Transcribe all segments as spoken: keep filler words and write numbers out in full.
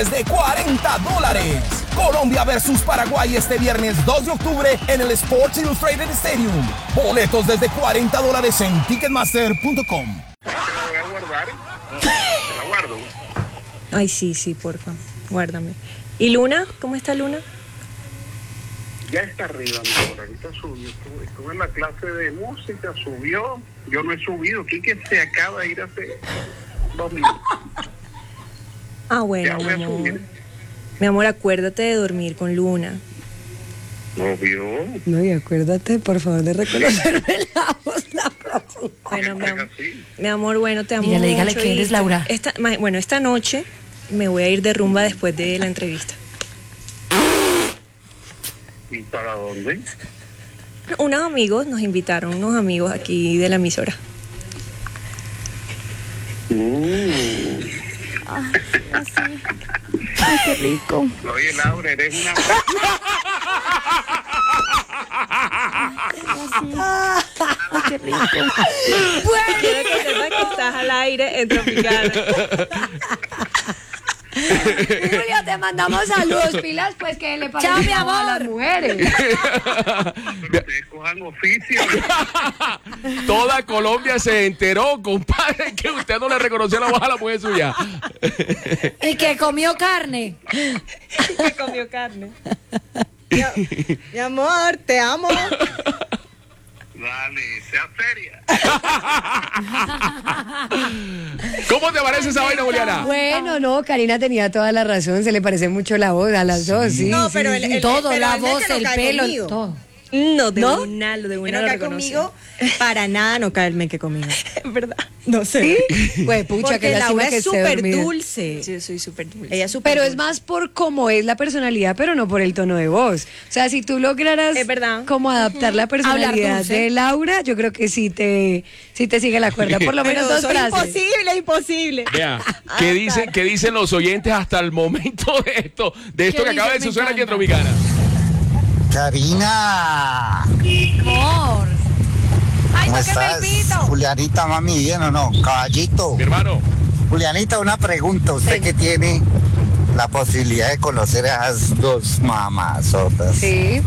de cuarenta dólares. Colombia versus Paraguay este viernes dos de octubre en el Sports Illustrated Stadium. Boletos desde cuarenta dólares en ticketmaster punto com. Te la voy a guardar. Te la guardo. Ay, sí, sí, porfa. Guárdame. ¿Y Luna? ¿Cómo está Luna? Ya está arriba, mi amor. Ahorita subió. Estuve, estuve en la clase de música, subió. Yo no he subido. Quique se acaba de ir hace dos minutos. Ah, bueno, Ya mi voy a amor. subir. Mi amor, acuérdate de dormir con Luna. Obvio. No, y acuérdate, por favor, de reconocerme la voz la próxima. Bueno, mi amor, Así. mi amor, bueno, te amo Dígale, dígale mucho que y eres Laura. Esta, ma- bueno, esta noche me voy a ir de rumba después de la entrevista. ¿Y para dónde? Unos amigos nos invitaron, unos amigos aquí de la emisora. Mm. Ay, qué rico. Oye, Laura, eres una... Ay, qué rico. Quiero que sepas que estás al aire en Tropicana. Julia, te mandamos saludos, pilas, pues que le parece Chao, mi a las amor. mujeres. Pero ustedes cojan oficio. Toda Colombia se enteró, compadre, que usted no le reconoció la voz a la mujer suya. Y que comió carne. Que comió carne. Mi, mi amor, te amo. Dale, sea seria. ¿Cómo te parece esa vaina, Juliana? Bueno, no, Karina tenía toda la razón, se le parece mucho la voz a las dos, sí. No, sí, pero sí. el- el- Todo, pero la él es voz, que no el cae pelo, conmigo. todo. No, de ¿No? una, de una no lo cae reconoce. conmigo, para nada no cae el men que conmigo. Es verdad. No sé. Pues pucha, Porque que lástima Laura que es esté súper dormida. dulce. Yo soy súper dulce. Ella es súper Pero es dulce. más por cómo es la personalidad, pero no por el tono de voz. O sea, si tú lograras Es verdad. como adaptar la personalidad dulce. de Laura, yo creo que sí te, sí te sigue la cuerda, por lo menos Pero dos soy frases. imposible, imposible. Vea, ¿qué dicen, ¿qué dicen los oyentes hasta el momento de esto, de esto ¿Qué que acaba de dicen? Me suceder aquí en encanta. Tropicana? Karina, Amor. Ay, ¿cómo tóqueme el estás? pito. Julianita, mami, ¿bien o no? Caballito. Mi hermano, Julianita, una pregunta. Usted que tiene la posibilidad de conocer a esas dos mamazotas, Sí.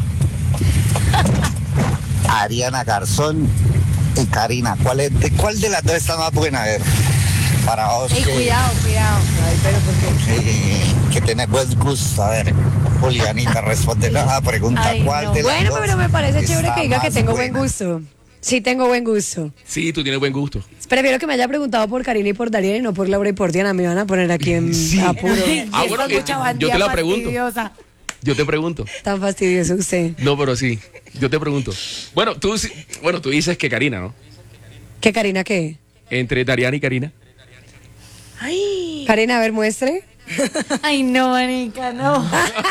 Ariana Garzón y Karina, ¿cuál, es, de, ¿cuál de las dos está más buena? A ver, para vos Ey, que, cuidado, cuidado. Ay, pero ¿por qué? que, que tenés buen gusto. A ver, Julianita, responde la pregunta. Ay, ¿Cuál no. de las Bueno, dos pero me parece chévere está que diga que más tengo buen buena? gusto. Sí, tengo buen gusto. sí, tú tienes buen gusto. Prefiero que me haya preguntado por Karina y por Dariel y no por Laura y por Diana. Me van a poner aquí en Sí. apuro. Ah, bueno, que yo te la pregunto. Yo te pregunto. Tan fastidioso usted. No, pero sí, yo te pregunto. Bueno, tú, sí- bueno, tú dices que Karina, ¿no? ¿Qué, Karina, qué? Entre Dariana y Karina. Ay. Karina, a ver, muestre. Ay, no, Manica, no.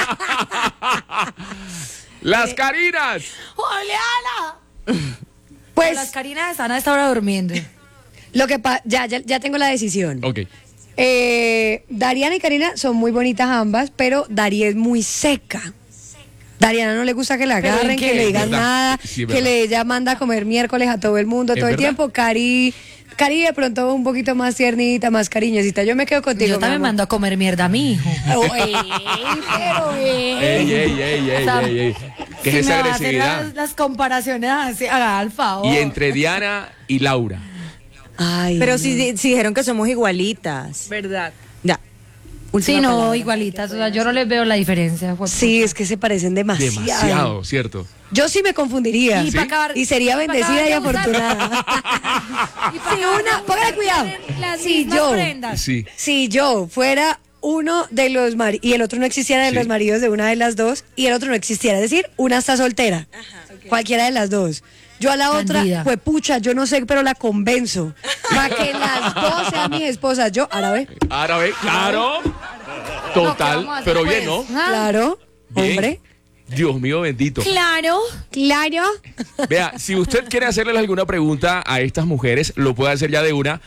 ¡Las Karinas! ¡Juliana! Pues Las Karinas están a esta hora durmiendo. lo que pasa, ya, ya, ya tengo la decisión. Ok. Eh, Dariana y Karina son muy bonitas ambas, pero Dari es muy seca. Dariana no le gusta que la ¿Pero en agarren, qué? que le digan ¿Verdad? nada, Sí, es que verdad. le ella manda a comer miércoles a todo el mundo ¿Es todo el verdad? tiempo. Cari, Cari de pronto un poquito más tiernita, más cariñosita. Yo me quedo contigo. Yo mi también amor. mando a comer mierda a mi hijo. Ey, pero ey. ¡Ey, ey, ey, ey, O sea, ey, ey! ¿Qué si es me esa va a hacer agresividad? Las, las comparaciones así, haga al favor. Y entre Diana y Laura. Ay, Pero no. si, si dijeron que somos igualitas. ¿Verdad? Ya. Sí, Última no, palabra. igualitas. O sea, yo no les veo la diferencia. jueputa. Sí, es que se parecen demasiado. Demasiado, ¿cierto? Yo sí me confundiría. Y ¿Sí? pa' acabar- Y sería y pa' bendecida y acabar de afortunada. Y pa' Si acabar una, de póngale usar, cuidado. tienen las Si mismas yo, prendas. Sí. si yo fuera uno de los maridos y el otro no existiera de Sí. los maridos de una de las dos y el otro no existiera, es decir, una está soltera, cualquiera de las dos. Yo a la Candida. otra, pues pucha, yo no sé, pero la convenzo para que las dos sean mis esposas. Yo, árabe, Árabe, claro. No, ¿qué Total, vamos a hacer, pero bien, pues? ¿no? Ah, claro, Bien. hombre, Dios mío bendito. Claro. claro. Vea, si usted quiere hacerle alguna pregunta a estas mujeres, lo puede hacer ya de una